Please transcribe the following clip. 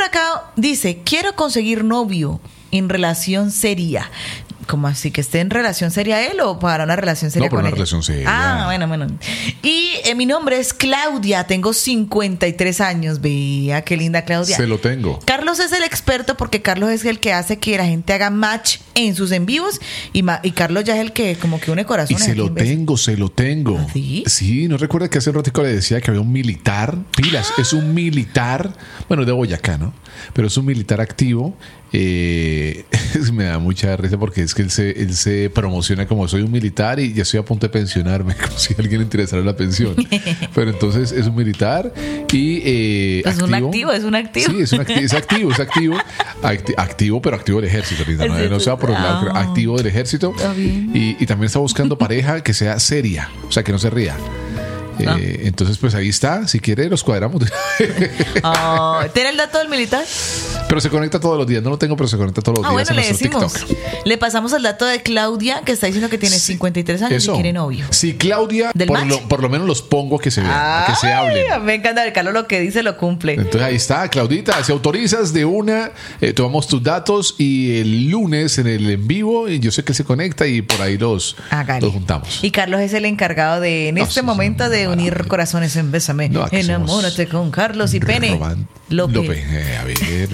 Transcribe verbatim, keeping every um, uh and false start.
acá dice, quiero conseguir novio en relación seria. ¿Cómo así? ¿Que esté en relación seria él o para una relación seria no, para con una ella? relación seria. Ah, bueno, bueno. Y eh, mi nombre es Claudia, tengo cincuenta y tres años. Vea, qué linda Claudia. Se lo tengo. Carlos es el experto porque Carlos es el que hace que la gente haga match en sus en vivos y, ma- y Carlos ya es el que como que une Y corazones. se aquí lo en vez- tengo, se lo tengo. ¿Ah, sí? Sí, ¿no recuerda que hace un ratico le decía que había un militar? Pilas, es un militar, bueno, de Boyacá, ¿no? Pero es un militar activo. Eh, me da mucha risa porque es que él se, él se promociona como soy un militar y ya estoy a punto de pensionarme, como si a alguien le interesara la pensión. Pero entonces es un militar y eh, Es un activo, es un activo. Sí, es, un acti- es activo, es activo. Acti- activo, pero activo del ejército, Linda, ¿no? Sí, No sí. sea por el lado, Ah. activo del ejército. Está bien. Y, y también está buscando pareja que sea seria, o sea, que no se ría. Ah. Eh, entonces, pues ahí está. Si quiere, los cuadramos. Oh, ¿tiene el dato del militar? Pero se conecta todos los días. No lo tengo, pero se conecta todos los Ah, días bueno, en le nuestro decimos. TikTok. Le pasamos el dato de Claudia, que está diciendo que tiene Sí, cincuenta y tres años eso. y quiere novio. Sí, Claudia, ¿Del por match? lo, por lo menos los pongo a que se vean, a que se Ay, hablen. me encanta el Carlos, lo que dice lo cumple. Entonces ahí está, Claudita, si autorizas de una, eh, tomamos tus datos y el lunes en el en vivo, y yo sé que él se conecta y por ahí los, Hágale. los juntamos. Y Carlos es el encargado de, en No, este sí, momento, sí, de no, unir maravilla. corazones en Bésame. No, aquí somos Enamórate con Carlos y Pene. Roban- López. López, eh, a ver.